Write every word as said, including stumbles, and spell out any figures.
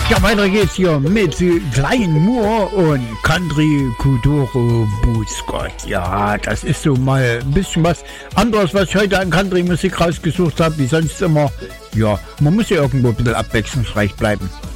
Ja, weiter geht's hier mit Klein Moore und Country Kuduro Bußgott. Ja, das ist so mal ein bisschen was anderes, was ich heute an Country Musik rausgesucht habe, wie sonst immer. Ja, man muss ja irgendwo ein bisschen abwechslungsreich bleiben.